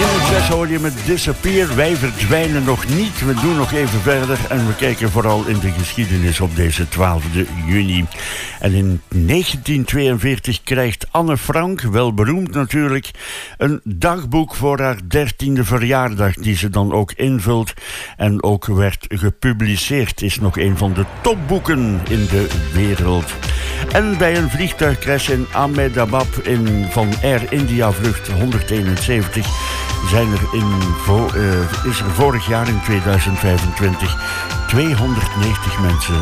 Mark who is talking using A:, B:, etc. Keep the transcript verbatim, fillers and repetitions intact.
A: Hoor je met Disappear. Wij verdwijnen nog niet. We doen nog even verder. En we kijken vooral in de geschiedenis op deze twaalfde juni. En in negentien tweeënveertig krijgt Anne Frank, wel beroemd natuurlijk, een dagboek voor haar dertiende verjaardag. Die ze dan ook invult. En ook werd gepubliceerd. Is nog een van de topboeken in de wereld. En bij een vliegtuigcrash in Ahmedabad in, van Air India vlucht honderdeenenzeventig... Zijn er in, uh, is er vorig jaar in tweeduizend vijfentwintig tweehonderdnegentig mensen